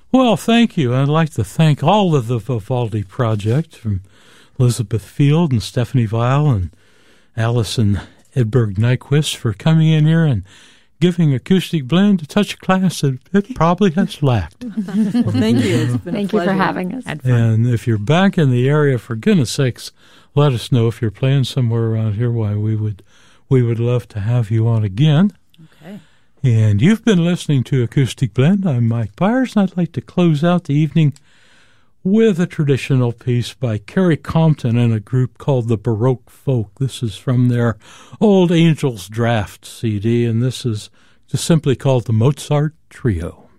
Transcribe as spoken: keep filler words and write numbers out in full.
Well, thank you. I'd like to thank all of the Vivaldi Project, from Elizabeth Field and Stephanie Weil and Allison Edberg Nyquist, for coming in here and giving Acoustic Blend a touch of class that it probably has lacked. Well, thank you. It's been Thank a you for pleasure. having us. And if you're back in the area, for goodness sakes, let us know. If you're playing somewhere around here, why we would we would love to have you on again. Okay. And you've been listening to Acoustic Blend. I'm Mike Byers, and I'd like to close out the evening with a traditional piece by Carrie Compton and a group called the Baroque Folk. This is from their Old Angels Draft C D, and this is just simply called the Mozart Trio.